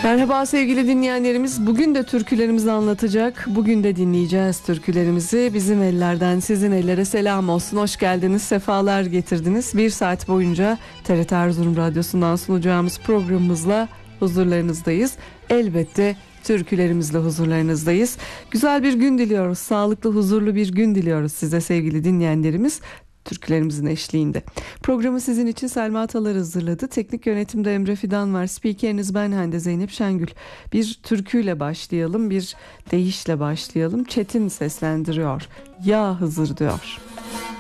Merhaba sevgili dinleyenlerimiz. Bugün de türkülerimizi anlatacak. Bugün de dinleyeceğiz türkülerimizi. Bizim ellerden sizin ellere selam olsun. Hoş geldiniz, sefalar getirdiniz. Bir saat boyunca TRT Erzurum Radyosu'ndan sunacağımız programımızla huzurlarınızdayız. Elbette türkülerimizle huzurlarınızdayız. Güzel bir gün diliyoruz. Sağlıklı, huzurlu bir gün diliyoruz size sevgili dinleyenlerimiz. Türkülerimizin eşliğinde. Programı sizin için Selma Atalar hazırladı. Teknik yönetimde Emre Fidan var. Spikeriniz ben Hande Zeynep Şengül. Bir türküyle başlayalım, bir deyişle başlayalım. Çetin seslendiriyor. Ya Hızır diyor.